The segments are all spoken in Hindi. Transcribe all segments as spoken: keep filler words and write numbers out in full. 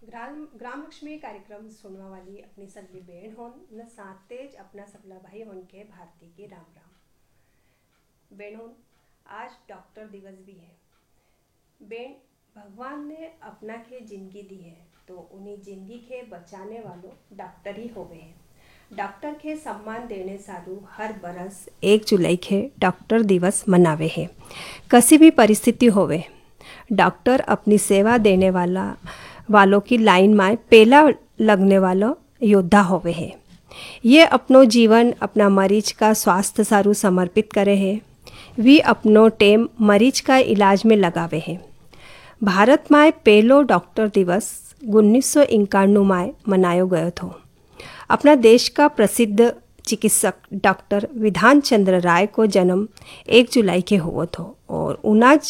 ग्राम ग्राम लक्ष्मी कार्यक्रम सुनवा वाली अपनी सगली बहन होन न साथे ज अपना सबला भाई होन के भारती के राम राम। बहन होन आज डॉक्टर दिवस भी है। बहन भगवान ने अपना के जिंदगी दी है तो उन्हीं जिंदगी के बचाने वालों डॉक्टर ही होवे हैं। डॉक्टर के सम्मान देने सारू हर बरस एक जुलाई के डॉक्टर दिवस मनावे है। किसी भी परिस्थिति होवे डॉक्टर अपनी सेवा देने वाला वालों की लाइन में पहला लगने वाला योद्धा होवे है। ये अपनो जीवन अपना मरीज का स्वास्थ्य सारू समर्पित करे है। वे अपनो टेम मरीज का इलाज में लगावे है। भारत में पहलो डॉक्टर दिवस उन्नीस सौ इक्यानवे में मनायो गयो था। अपना देश का प्रसिद्ध चिकित्सक डॉक्टर विधान चंद्र राय को जन्म एक जुलाई के हुआ था और उनाज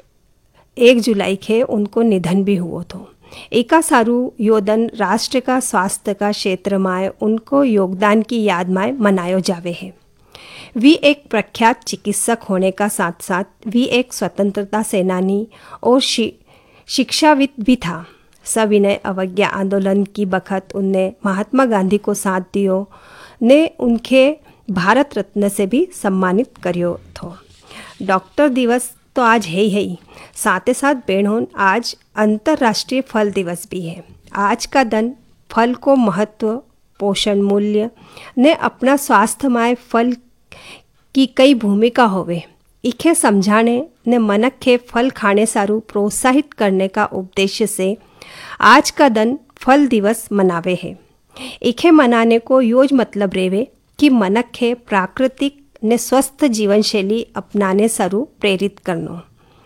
एक जुलाई के उनको निधन भी हुआ था। एका सारू योदन राष्ट्र का स्वास्थ्य का क्षेत्र में उनको योगदान की याद में मनायो जावे है। वे एक प्रख्यात चिकित्सक होने का साथ साथ वे एक स्वतंत्रता सेनानी और शि, शिक्षाविद भी था। सविनय अवज्ञा आंदोलन की बखत उनने महात्मा गांधी को साथ दियो ने उनके भारत रत्न से भी सम्मानित करियो था। डॉक्टर दिवस तो आज है ही है, साथ ही साथ बहनों आज अंतर्राष्ट्रीय फल दिवस भी है। आज का दिन फल को महत्व पोषण मूल्य ने अपना स्वास्थ्य में फल की कई भूमिका होवे इखे समझाने ने मनक के फल खाने सारू प्रोत्साहित करने का उद्देश्य से आज का दिन फल दिवस मनावे है। इखे मनाने को योज मतलब रेवे कि मनक के प्राकृतिक ने स्वस्थ जीवन शैली अपनाने सारू प्रेरित करनो।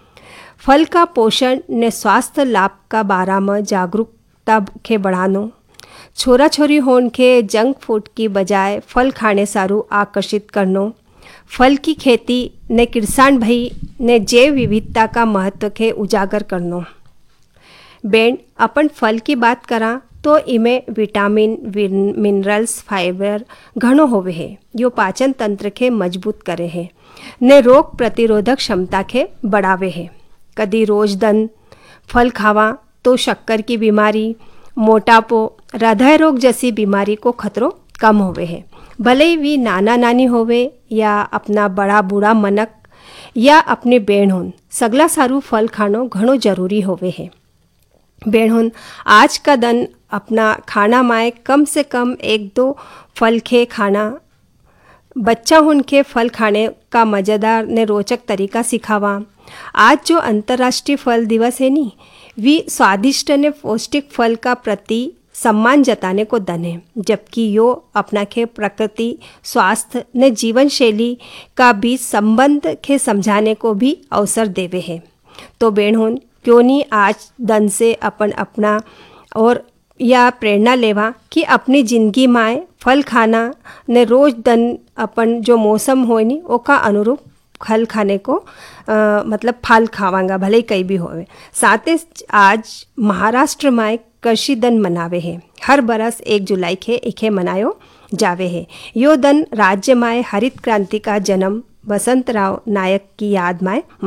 फल का पोषण ने स्वास्थ्य लाभ का बारे में जागरूकता के बढ़ानो। छोरा छोरी होन के जंक फूड की बजाय फल खाने सारू आकर्षित करनो। फल की खेती ने किसान भाई ने जैव विविधता का महत्व के उजागर करनो। बेन अपन फल की बात करा तो इमें विटामिन मिनरल्स फाइबर घणो होवे है। यो पाचन तंत्र के मजबूत करे है ने रोग प्रतिरोधक क्षमता के बढ़ावे है। कदी रोज दिन फल खावा तो शक्कर की बीमारी मोटापो हृदय रोग जैसी बीमारी को खतरो कम होवे है। भले ही भी नाना नानी होवे या अपना बड़ा बूढ़ा मनक या अपने बेण होन सगला सारू फल खानो घणो जरूरी होवे है। बेण आज का दिन अपना खाना में कम से कम एक दो फल के खाना बच्चा उनके फल खाने का मज़ेदार ने रोचक तरीका सिखावा। आज जो अंतर्राष्ट्रीय फल दिवस है नी वी स्वादिष्ट ने पौष्टिक फल का प्रति सम्मान जताने को दन है, जबकि यो अपना के प्रकृति स्वास्थ्य ने जीवन शैली का भी संबंध के समझाने को भी अवसर देवे है। तो बेण क्यों नहीं आज दन से अपन अपना और या प्रेरणा लेवा कि अपनी ज़िंदगी में फल खाना ने रोज दन अपन जो मौसम हो नी ओका अनुरूप फल खाने को आ, मतलब फल खावांगा भले ही कहीं भी होवे। साथ ही आज महाराष्ट्र में कृषि दिन मनावे है। हर बरस एक जुलाई के इखे मनायो जावे है। यो दिन राज्य में हरित क्रांति का जन्म वसंतराव नायक की याद में